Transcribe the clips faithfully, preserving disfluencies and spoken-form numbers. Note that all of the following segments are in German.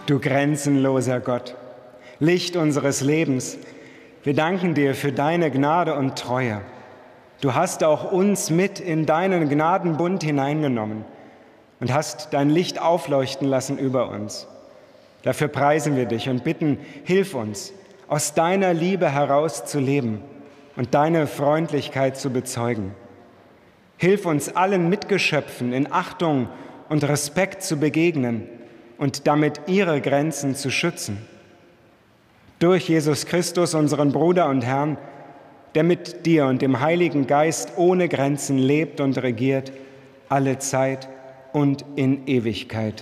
Du grenzenloser Gott, Licht unseres Lebens, wir danken dir für deine Gnade und Treue. Du hast auch uns mit in deinen Gnadenbund hineingenommen und hast dein Licht aufleuchten lassen über uns. Dafür preisen wir dich und bitten, hilf uns, aus deiner Liebe heraus zu leben und deine Freundlichkeit zu bezeugen. Hilf uns allen Mitgeschöpfen in Achtung und Respekt zu begegnen und damit ihre Grenzen zu schützen. Durch Jesus Christus, unseren Bruder und Herrn, der mit dir und dem Heiligen Geist ohne Grenzen lebt und regiert, alle Zeit und in Ewigkeit.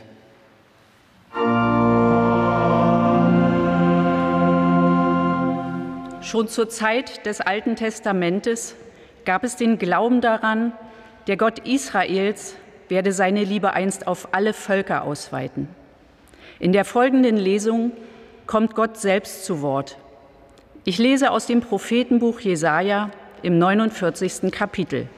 Schon zur Zeit des Alten Testamentes gab es den Glauben daran, der Gott Israels werde seine Liebe einst auf alle Völker ausweiten. In der folgenden Lesung kommt Gott selbst zu Wort. Ich lese aus dem Prophetenbuch Jesaja im neunundvierzigsten Kapitel.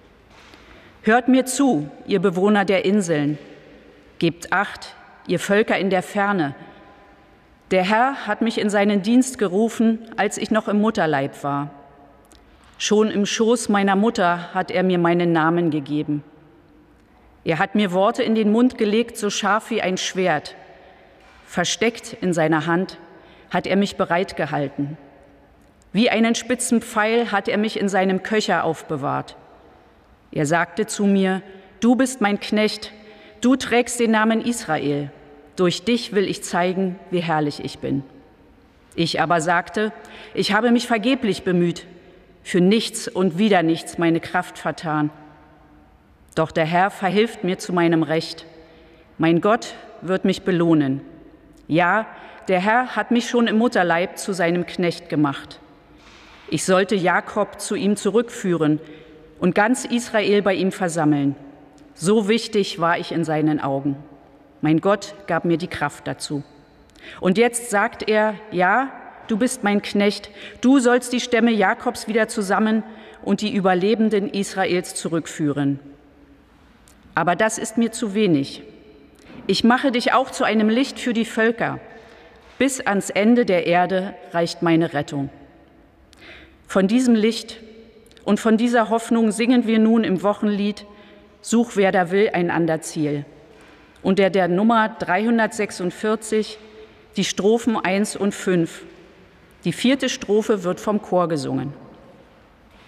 Hört mir zu, ihr Bewohner der Inseln. Gebt Acht, ihr Völker in der Ferne. Der Herr hat mich in seinen Dienst gerufen, als ich noch im Mutterleib war. Schon im Schoß meiner Mutter hat er mir meinen Namen gegeben. Er hat mir Worte in den Mund gelegt, so scharf wie ein Schwert. Versteckt in seiner Hand hat er mich bereit gehalten. Wie einen spitzen Pfeil hat er mich in seinem Köcher aufbewahrt. Er sagte zu mir, du bist mein Knecht, du trägst den Namen Israel. Durch dich will ich zeigen, wie herrlich ich bin. Ich aber sagte, ich habe mich vergeblich bemüht, für nichts und wieder nichts meine Kraft vertan. Doch der Herr verhilft mir zu meinem Recht. Mein Gott wird mich belohnen. Ja, der Herr hat mich schon im Mutterleib zu seinem Knecht gemacht. Ich sollte Jakob zu ihm zurückführen und ganz Israel bei ihm versammeln. So wichtig war ich in seinen Augen. Mein Gott gab mir die Kraft dazu. Und jetzt sagt er, ja, du bist mein Knecht, du sollst die Stämme Jakobs wieder zusammen und die Überlebenden Israels zurückführen. Aber das ist mir zu wenig. Ich mache dich auch zu einem Licht für die Völker. Bis ans Ende der Erde reicht meine Rettung. Von diesem Licht und von dieser Hoffnung singen wir nun im Wochenlied Such, wer da will, ein ander Ziel. Unter der Nummer dreihundertsechsundvierzig die Strophen eins und fünf. Die vierte Strophe wird vom Chor gesungen.